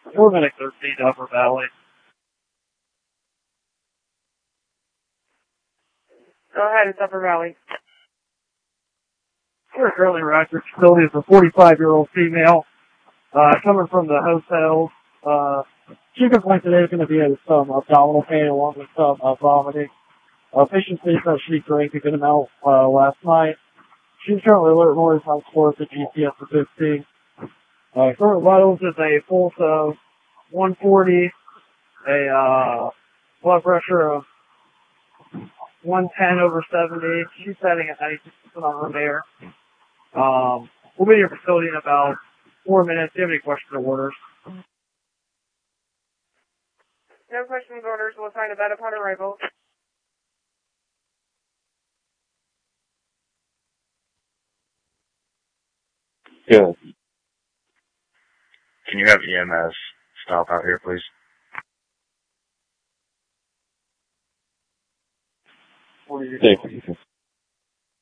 4 minutes 13 to Upper Valley. Go ahead, it's Upper Valley. We're currently arrived at the facility as a 45-year-old female, coming from the hotel. She complained today is going to be some abdominal pain along with some vomiting. Patient states that she drank a good amount last night. She's currently alert noise on score at the GPS for 15. Current vitals is a pulse of 140, a blood pressure of 110 over 70. She's setting at 96% on her air. We'll be in your facility in about 4 minutes. Do you have any questions or orders? No questions, orders. We'll assign a bed upon arrival. Good. Can you have EMS stop out here, please? What do you Thank you.